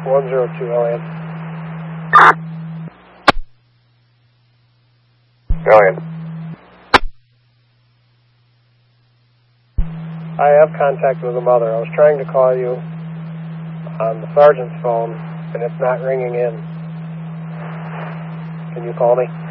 102, Elliot. Elliot. I have contact with the mother. I was trying to call you on the sergeant's phone, and it's not ringing in. Can you call me?